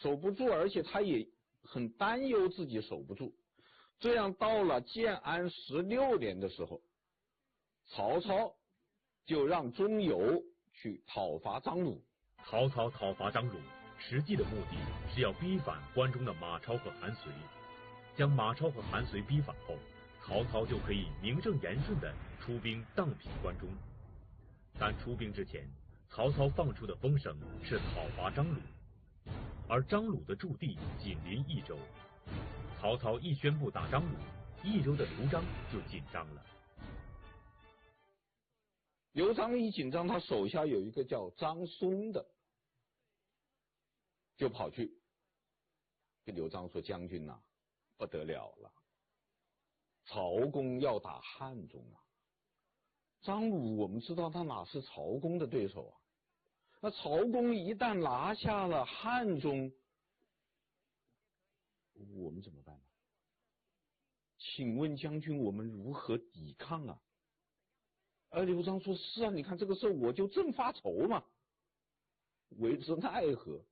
守不住，而且他也很担忧自己守不住。这样到了建安16年的时候，曹操就让钟繇去讨伐张鲁。 曹操讨伐张鲁，实际的目的是要逼反关中的马超和韩遂。将马超和韩遂逼反后，曹操就可以名正言顺地出兵荡平关中。但出兵之前，曹操放出的风声是讨伐张鲁，而张鲁的驻地紧邻益州。曹操一宣布打张鲁，益州的刘璋就紧张了。 刘璋一紧张，他手下有一个叫张松的，就跑去跟刘璋说：“将军呐，不得了了，曹公要打汉中啊！张鲁我们知道他哪是曹公的对手啊？那曹公一旦拿下了汉中，我们怎么办呢？请问将军，我们如何抵抗啊？”而刘璋说：“是啊，你看这个事我就正发愁嘛，为之奈何？”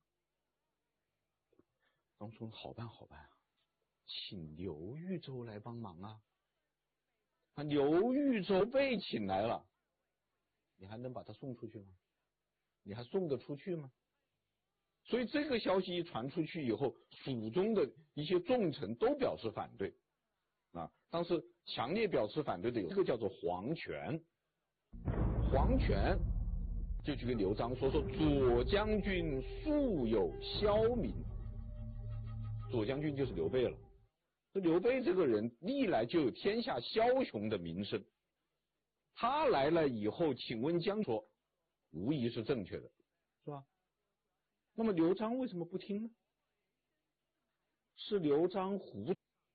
张松好办好办啊，请刘豫州来帮忙啊！刘豫州被请来了，你还能把他送出去吗？你还送得出去吗？所以这个消息一传出去以后，蜀中的一些重臣都表示反对啊。当时强烈表示反对的有一个叫做黄权，黄权就去跟刘璋说左将军素有骁名。左将军就是刘备了。这刘备这个人历来就有天下枭雄的名声，他来了以后，请问将说无疑是正确的，是吧？那么刘璋为什么不听呢？是刘璋糊涂。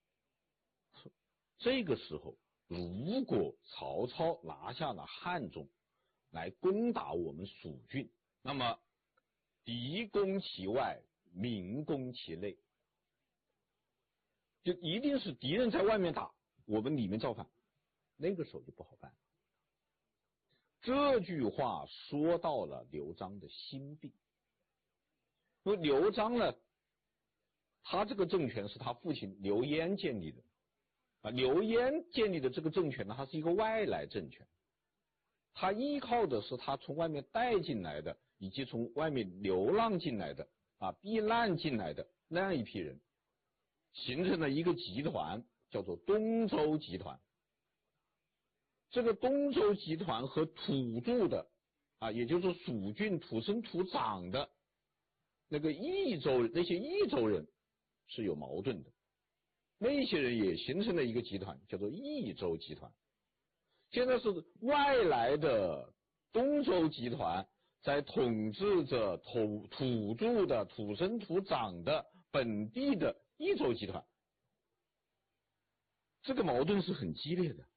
这个时候，如果曹操拿下了汉中，来攻打我们蜀郡，那么敌攻其外，民攻其内，就一定是敌人在外面打，我们里面造反，那个时候就不好办。这句话说到了刘璋的心病。因为刘璋呢，他这个政权是他父亲刘焉建立的啊。刘焉建立的这个政权呢，它是一个外来政权，他依靠的是他从外面带进来的，以及从外面流浪进来的啊，避难进来的那样一批人，形成了一个集团，叫做东周集团。这个东周集团和土著的啊，也就是蜀郡土生土长的那个益州，那些益州人是有矛盾的，那些人也形成了一个集团，叫做益州集团。现在是外来的东周集团在统治着土著的土生土长的本地的益州集团，这个矛盾是很激烈的。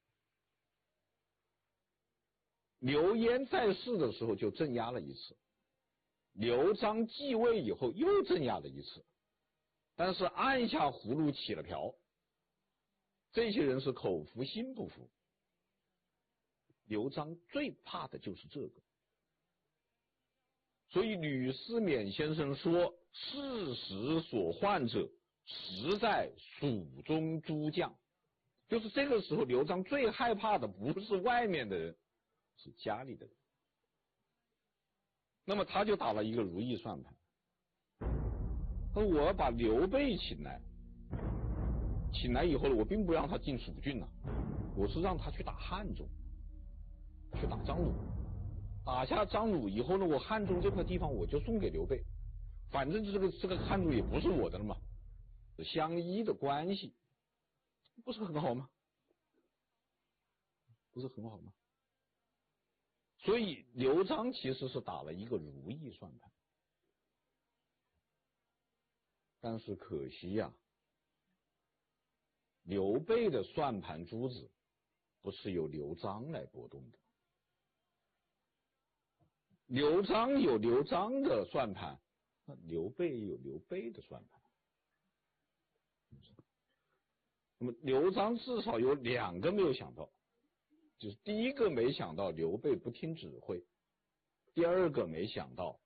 刘焉在世的时候就镇压了一次，刘璋继位以后又镇压了一次，但是按下葫芦起了瓢，这些人是口服心不服。刘璋最怕的就是这个，所以吕思勉先生说：“事实所患者，实在蜀中诸将。”就是这个时候，刘璋最害怕的不是外面的人，是家里的人。那么他就打了一个如意算盘，他说：“我要把刘备请来以后呢，我并不让他进蜀郡了，我是让他去打汉中，去打张鲁。打下张鲁以后呢，我汉中这块地方我就送给刘备，反正这个汉中也不是我的了嘛，相依的关系，不是很好吗？不是很好吗？”所以刘璋其实是打了一个如意算盘，但是可惜呀，刘备的算盘珠子不是由刘璋来拨动的。刘璋有刘璋的算盘，那刘备有刘备的算盘。那么刘璋至少有两个没有想到，就是第一个没想到刘备不听指挥，第二个没想到